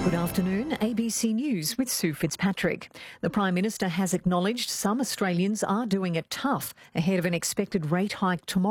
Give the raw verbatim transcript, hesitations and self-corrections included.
Good afternoon, A B C News with Sue Fitzpatrick. The Prime Minister has acknowledged some Australians are doing it tough ahead of an expected rate hike tomorrow.